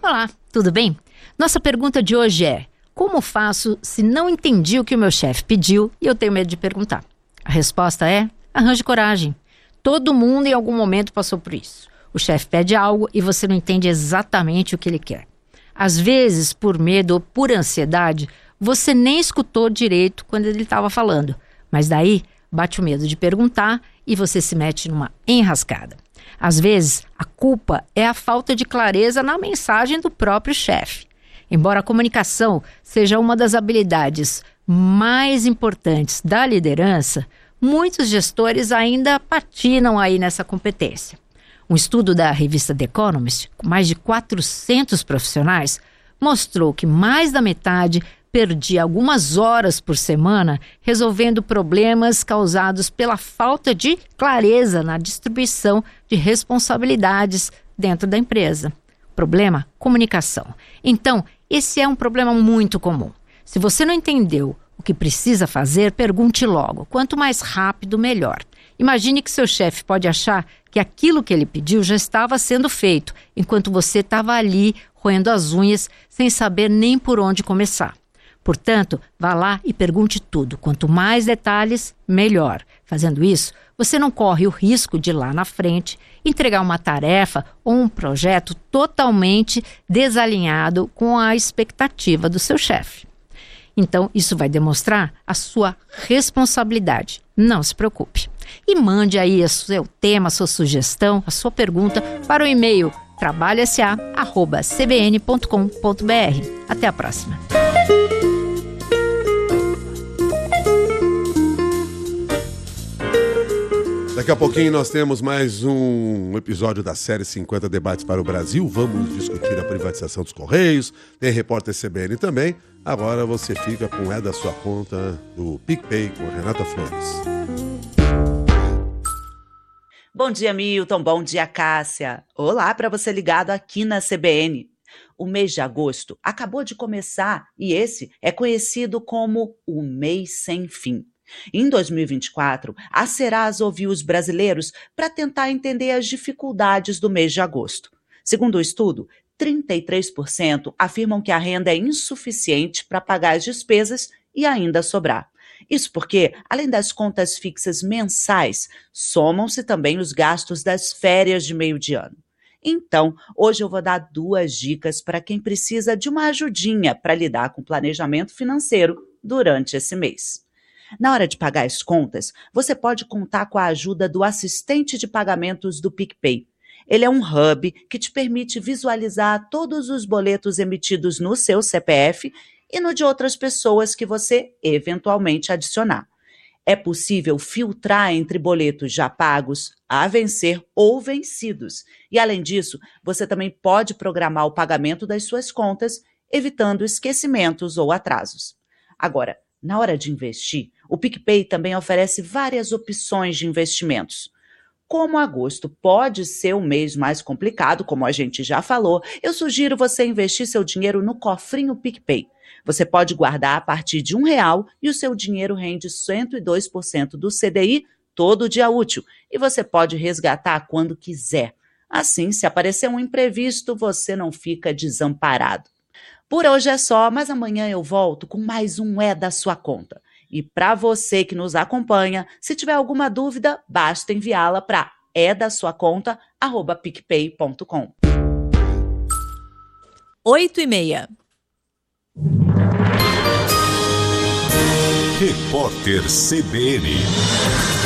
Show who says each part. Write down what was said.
Speaker 1: Olá, tudo bem? Nossa pergunta de hoje é: como faço se não entendi o que o meu chefe pediu e eu tenho medo de perguntar? A resposta é: arranje coragem. Todo mundo em algum momento passou por isso. O chefe pede algo e você não entende exatamente o que ele quer. Às vezes, por medo ou por ansiedade, você nem escutou direito quando ele estava falando. Mas daí, bate o medo de perguntar e você se mete numa enrascada. Às vezes, a culpa é a falta de clareza na mensagem do próprio chefe. Embora a comunicação seja uma das habilidades mais importantes da liderança, muitos gestores ainda patinam aí nessa competência. Um estudo da revista The Economist, com mais de 400 profissionais, mostrou que mais da metade perdia algumas horas por semana resolvendo problemas causados pela falta de clareza na distribuição de responsabilidades dentro da empresa. Problema: comunicação. Então, esse é um problema muito comum. Se você não entendeu o que precisa fazer, pergunte logo. Quanto mais rápido, melhor. Imagine que seu chefe pode achar que aquilo que ele pediu já estava sendo feito, enquanto você estava ali roendo as unhas sem saber nem por onde começar. Portanto, vá lá e pergunte tudo. Quanto mais detalhes, melhor. Fazendo isso, você não corre o risco de lá na frente entregar uma tarefa ou um projeto totalmente desalinhado com a expectativa do seu chefe. Então, isso vai demonstrar a sua responsabilidade. Não se preocupe. E mande aí o seu tema, a sua sugestão, a sua pergunta para o e-mail trabalhosa@cbn.com.br. Até a próxima.
Speaker 2: Daqui a pouquinho nós temos mais um episódio da série 50 Debates para o Brasil. Vamos discutir a privatização dos Correios. Tem repórter CBN também. Agora você fica com da sua conta do PicPay com a Renata Flores.
Speaker 3: Bom dia, Milton. Bom dia, Cássia. Olá para você ligado aqui na CBN. O mês de agosto acabou de começar e esse é conhecido como o mês sem fim. Em 2024, a Serasa ouviu os brasileiros para tentar entender as dificuldades do mês de agosto. Segundo o estudo, 33% afirmam que a renda é insuficiente para pagar as despesas e ainda sobrar. Isso porque, além das contas fixas mensais, somam-se também os gastos das férias de meio de ano. Então, hoje eu vou dar 2 dicas para quem precisa de uma ajudinha para lidar com o planejamento financeiro durante esse mês. Na hora de pagar as contas, você pode contar com a ajuda do assistente de pagamentos do PicPay. Ele é um hub que te permite visualizar todos os boletos emitidos no seu CPF e no de outras pessoas que você eventualmente adicionar. É possível filtrar entre boletos já pagos, a vencer ou vencidos. E, além disso, você também pode programar o pagamento das suas contas, evitando esquecimentos ou atrasos. Agora, na hora de investir, o PicPay também oferece várias opções de investimentos. Como agosto pode ser o mês mais complicado, como a gente já falou, eu sugiro você investir seu dinheiro no cofrinho PicPay. Você pode guardar a partir de R$1 e o seu dinheiro rende 102% do CDI todo dia útil. E você pode resgatar quando quiser. Assim, se aparecer um imprevisto, você não fica desamparado. Por hoje é só, mas amanhã eu volto com mais um da sua conta. E para você que nos acompanha, se tiver alguma dúvida, basta enviá-la para edassuaconta@picpay.com.
Speaker 4: 8h30.
Speaker 5: Repórter CBN.